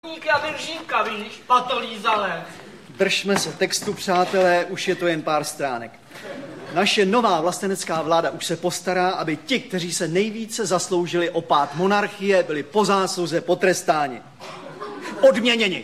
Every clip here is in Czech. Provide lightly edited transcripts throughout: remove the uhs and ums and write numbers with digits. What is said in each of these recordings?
a viržínka, víš, patolízale. Držme se textu, přátelé, už je to jen pár stránek. Naše nová vlastenecká vláda už se postará, aby ti, kteří se nejvíce zasloužili o pád monarchie, byli po zásluze potrestáni. Odměněni.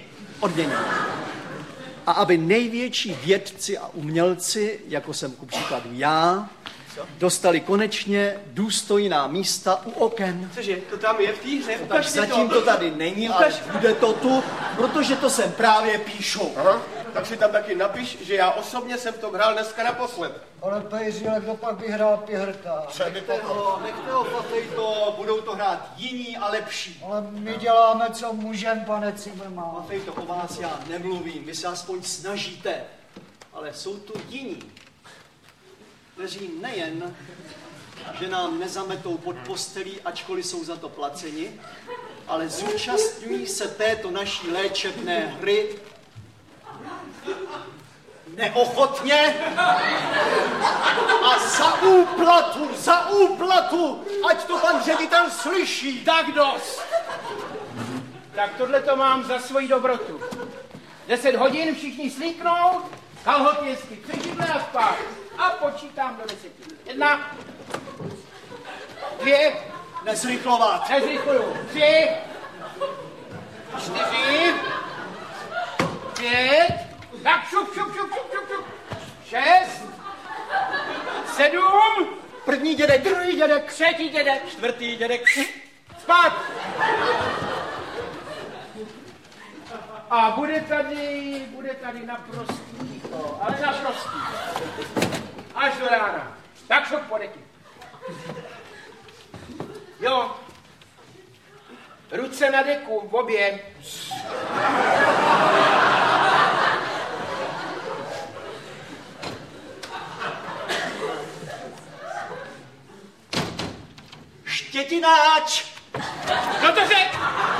A aby největší vědci a umělci, jako jsem ku příkladu já, dostali konečně důstojná místa u oken. Cože, to tam je v té hře? Tak zatím to tady není, ale bude to tu, protože to sem právě píšu. Aha, tak si tam taky napiš, že já osobně jsem v tom hrál dneska naposled. Ale Pejři, ale kdo pak vyhrál Pihrta? Nechte ho, Fafejto, budou to hrát jiní a lepší. Ale my děláme, co můžem, pane Cimrman. Fafejto, o vás já nemluvím, vy se aspoň snažíte, ale jsou tu jiní, kteří nejen, že nám nezametou pod postelí, ačkoliv jsou za to placeni, ale zúčastňují se této naší léčebné hry neochotně a za úplatu, ať to pan ředitel slyší. Tak dost. Tak tohle to mám za svoji dobrotu. 10 hodin všichni slíknout, kalhoty hezky přežidle a spát. A počítám do 10. 1, 2, Nezrychlovat. nezrychluju. 3, 4, 5, tak šup. 6, 7, První dědek, druhý dědek, třetí dědek, čtvrtý dědek. spát. A bude tady naprostý ticho, ale naprostý. Až do rána. Tak šup po deky. Jo. Ruce na deku, v obě. Štětináč! Kdo to řek?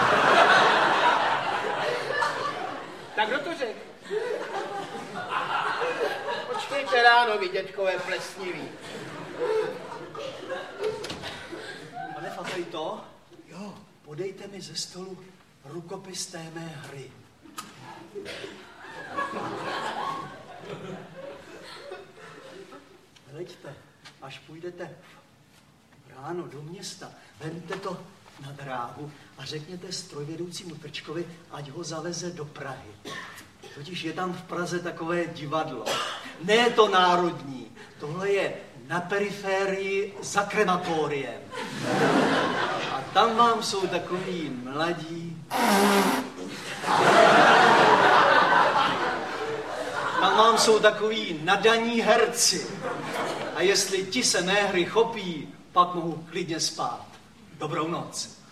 Tak kdo to řek? Počkejte ráno, vy dětkové plesniví. Pane Fafejto, jo, podejte mi ze stolu rukopis té mé hry. Hleďte, až půjdete ráno do města, vemte to na dráhu a řekněte strojvedoucímu Trčkovi, ať ho zaveze do Prahy. Totiž je tam v Praze takové divadlo. Ne to národní, tohle je na periférii za krematoriem. A tam vám jsou takový mladí. Tam vám jsou takový nadaní herci. A jestli ti se mé hry chopí, pak mohu klidně spát. Dobrou noc.